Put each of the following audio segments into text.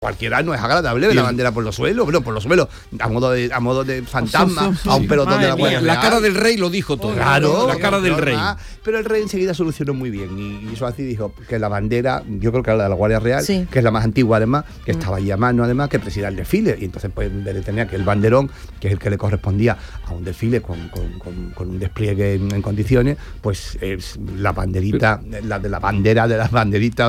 cualquiera no es agradable ver la bandera por los suelos, a modo de fantasma, a un pelotón de la Guardia Real. La cara del rey lo dijo todo. Claro, la cara del rey. Pero el rey enseguida solucionó muy bien y eso así dijo que la bandera, yo creo que era la de la Guardia Real, que es la más antigua además, que estaba ahí a mano además, que presidía el desfile, y entonces pues tenía que el banderón, que es el que le correspondía a un desfile con un despliegue en condiciones, pues es la banderita, la de la bandera de las banderita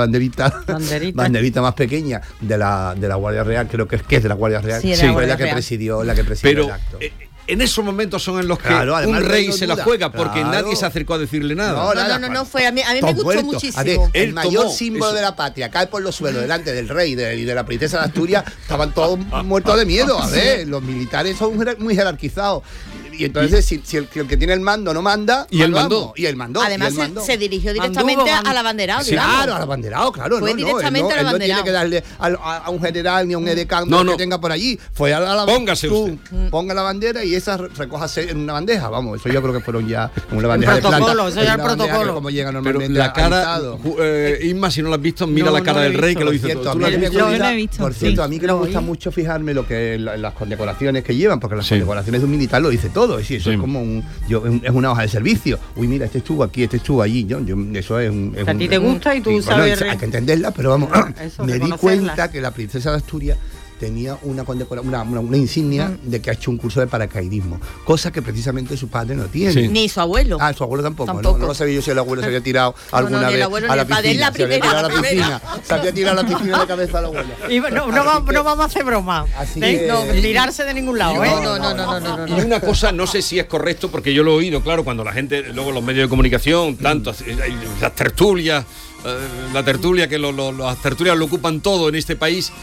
más pequeña de la Guardia Real, creo que es de la Guardia Real, fue la que presidió el acto. En esos momentos son en los que un rey se la juega, porque nadie se acercó a decirle nada. No fue. A mí me gustó muchísimo. El mayor símbolo de la patria cae por los suelos delante del rey y de la princesa de Asturias. Estaban todos muertos de miedo. A ver, los militares son muy jerarquizados. Y entonces, si el que tiene el mando no manda, y él mandó. Además, se dirigió directamente al abanderado. Claro, al abanderado, claro. Fue directamente al abanderado. No tiene que darle a un general ni a un edecán que tenga por allí. Fue a la Póngase usted. Ponga la bandera y esa recójase en una bandeja. Vamos, eso yo creo que fueron ya una bandeja de plata. Eso ya el protocolo. Como llega normalmente. Pero la cara, Inma, si no la has visto, mira la cara del rey que lo dice todo. Por cierto, a mí que me gusta mucho fijarme lo que las condecoraciones que llevan, porque las condecoraciones de un militar lo dice todo. Es decir, eso es como es una hoja de servicio. Uy, mira, este estuvo aquí, este estuvo allí. Eso es a ti te gusta y tú sabes. Hay que entenderla, pero vamos, me di cuenta que la princesa de Asturias tenía una insignia de que ha hecho un curso de paracaidismo, cosa que precisamente su padre no tiene. Ni su abuelo. Su abuelo tampoco. No lo sabía yo si el abuelo se había tirado alguna vez a la piscina. Se había tirado a la piscina de cabeza al abuelo. Y no vamos a hacer broma. Tirarse de ningún lado. No. Y una cosa, no sé si es correcto, porque yo lo he oído, claro, cuando la gente, luego los medios de comunicación, tanto las tertulias, la tertulia, que las tertulias lo ocupan todo en este país.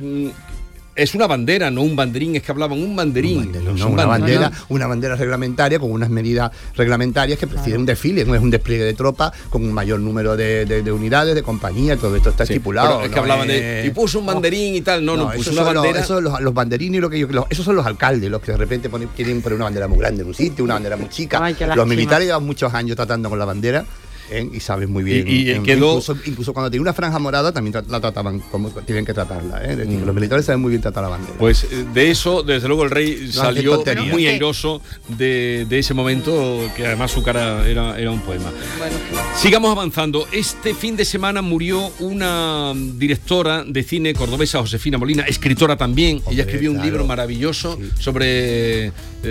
Es una bandera, no un banderín, es que hablaban un banderín. Una bandera reglamentaria con unas medidas reglamentarias que preside un desfile, no es un despliegue de tropas con un mayor número de unidades, de compañías, todo esto está estipulado. Es que hablaban y puso un banderín y tal, puso una bandera. Los banderines, esos son los alcaldes, los que de repente quieren poner una bandera muy grande en un sitio, una bandera muy chica. Los militares llevan muchos años tratando con la bandera. Y saben muy bien. Incluso cuando tiene una franja morada también la trataban como tienen que tratarla. Es decir, los militares saben muy bien tratar la bandera. Pues de eso, desde luego, el rey salió muy airoso de ese momento, que además su cara era un poema. Sigamos avanzando. Este fin de semana murió una directora de cine cordobesa, Josefina Molina, escritora también. Ella escribió un libro maravilloso sobre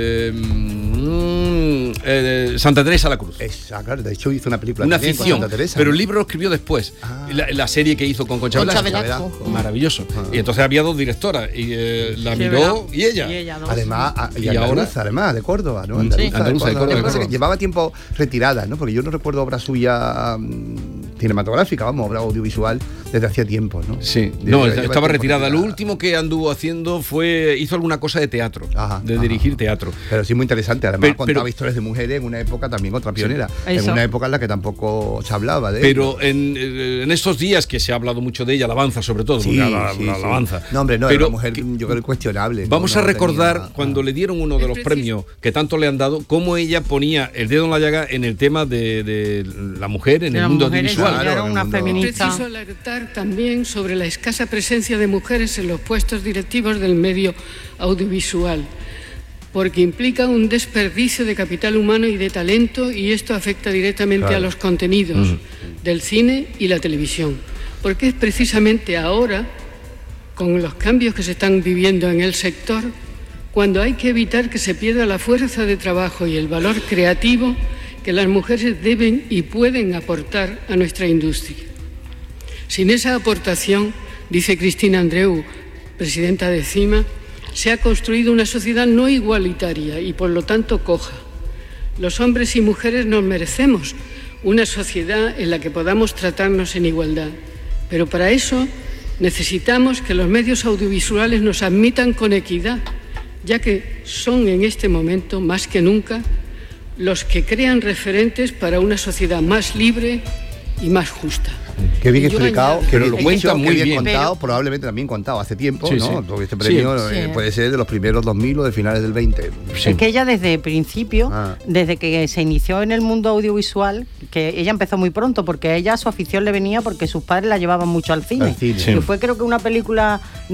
Santa Teresa de la Cruz. Claro, de hecho hizo una película. Una ficción, pero el libro lo escribió después. La serie que hizo con Concha Velasco. Maravilloso. Y entonces había dos directoras, y la miró y ella. Además, además, de Córdoba, ¿no? Andaluza de Córdoba. Que llevaba tiempo retirada, ¿no? Porque yo no recuerdo obra suya cinematográfica, obra audiovisual desde hacía tiempo, ¿no? Sí, estaba retirada. Lo último que anduvo haciendo hizo alguna cosa de teatro, dirigir teatro. Pero sí, muy interesante. Además, contaba historias de mujeres en una época también otra pionera. En una época en la que tampoco se hablaba de pero en estos días que se ha hablado mucho de ella, alabanza sobre todo, la alabanza. No, hombre, no, pero era una mujer yo creo cuestionable. Vamos a recordar cuando le dieron uno de los premios que tanto le han dado, cómo ella ponía el dedo en la llaga en el tema de la mujer en el mundo audiovisual. Era una feminista. Es preciso alertar también sobre la escasa presencia de mujeres en los puestos directivos del medio audiovisual, porque implica un desperdicio de capital humano y de talento, y esto afecta directamente a los contenidos del cine y la televisión, porque es precisamente ahora, con los cambios que se están viviendo en el sector, cuando hay que evitar que se pierda la fuerza de trabajo y el valor creativo que las mujeres deben y pueden aportar a nuestra industria. Sin esa aportación, dice Cristina Andreu, presidenta de CIMA, se ha construido una sociedad no igualitaria y por lo tanto coja. Los hombres y mujeres nos merecemos una sociedad en la que podamos tratarnos en igualdad, pero para eso necesitamos que los medios audiovisuales nos admitan con equidad, ya que son en este momento más que nunca los que crean referentes para una sociedad más libre y más justa. Qué bien explicado, pero lo cuenta muy bien contado, probablemente también contado hace tiempo, ¿no? Porque este premio puede ser de los primeros 2000 o de finales del 20. Es que ella desde el principio, desde que se inició en el mundo audiovisual, que ella empezó muy pronto, porque a ella su afición le venía porque sus padres la llevaban mucho al cine. Y fue creo que una película